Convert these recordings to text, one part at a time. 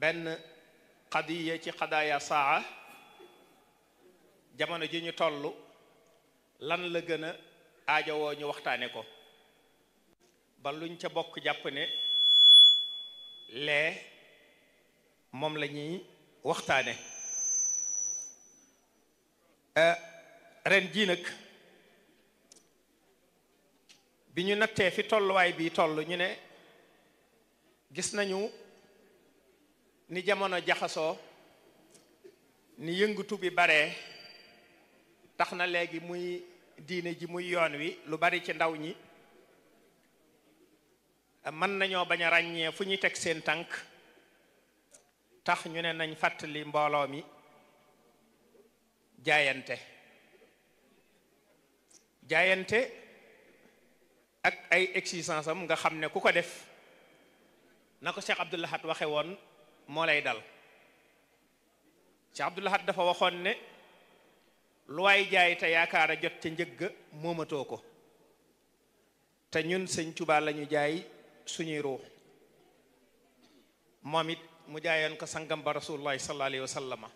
benn qadiya ci qadaaya saa jamono ji ñu toll lan la gën a aajowoo ñu waxtaane ko ba luñ ca bokk jàpp ne lee moom la ñuy waxtaane ren jii nag bi ñu nattee fi tolluwaay bi toll ñu ne gis nañu ni jamono jaxasoo ni yëngatu bi baree tax na léegi muy diine ji muy yoon wi lu bari ci ndaw ñi mën nañoo bañ a ràññee fu ñuy teg seen tànk tax ñu ne nañ fàttali mbooloo mi jaayante ak ay exigence am nga xam ne ku ko def na ko Cheikh Abdoul Ahad waxe woon moo lay dal Cheikh Abdoul Ahad dafa waxoon ne lu waay jaay te yaakaar a jot ca njëgg moomatoo ko te ñun Sëñ Tuubaa lañu jaay suñuy ruux moom it mu jaayoon ko sangam ba rasulullahi sallallahu alayhi wa sallama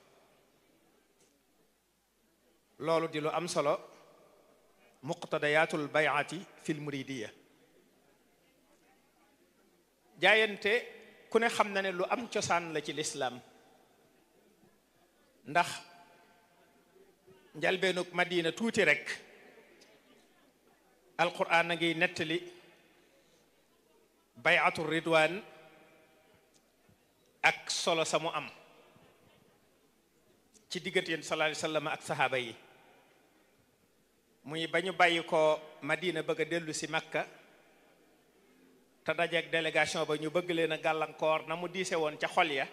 loolu di lu am solo muqtadayatul bay'ati fil muridiyya jaayante ku ne xam na ne lu am cosaan la ci lislaam ndax njalbeenug Madina tuuti rek alquran a ngi nettali bay'atu ridwaan ak solo sa mu am ci diggante yéen sallallahu alayhi wa sallam ak sahaaba yi muy ba ñu bàyyi ko Madina bëgg a dellu si Makka te dajeek délégation ba ñu bëgg leen a gàllankoor na mu diise woon ca xol ya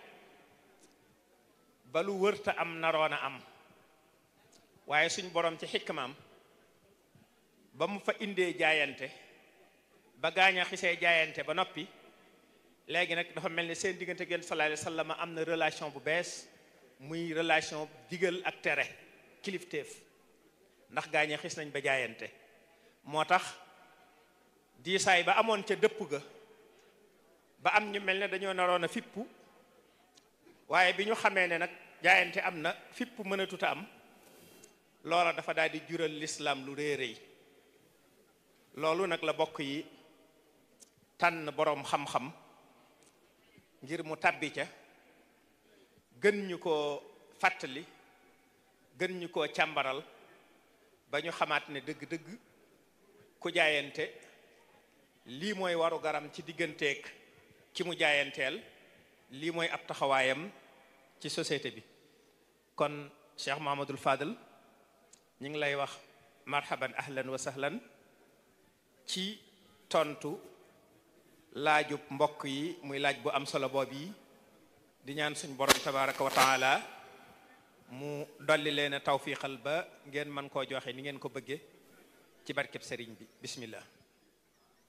ba lu wërta am naroon a am waaye suñ borom ci xikmaam ba mu fa indee jaayante ba gaañ a xisee jaayante ba noppi léegi nag dafa mel ni seen diggante gen sallallahu alayhi wa sallam am na relation bu bees muy relation digal ak tere kilifteef ndax gaañe xis nañ ba jaayante moo tax diisaay ba amoon ca dëpp ga ba am ñu mel ne dañoo naroon a fippu waaye bi ñu xamee ne nag jaayante am na fippu mënatuta am loola dafa daal di jural lislaam lu réeréy loolu nag la bokk yi tànn boroom xam-xam ngir mu tàbbi ca gën ñu koo fàttali gën ñu koo càmbaral ba ñu xamaat ne dëgg-dëgg ku jaayante lii mooy waru garam ci digganteeg ki mu jaayanteel lii mooy ab taxawaayam ci société bi kon Cheikh Mahamadul Fadal ñu ngi lay wax marhaban ahlan wa sahlan ci tontu laajub mbokk yi muy laaj bu am solo boobu yi di ñaan suñ borom tabaraka wa taala mu dolli leen a tawfiixal ba ngeen mën koo joxe ni ngeen ko bëggee ci barkeb sëriñ bi bismillah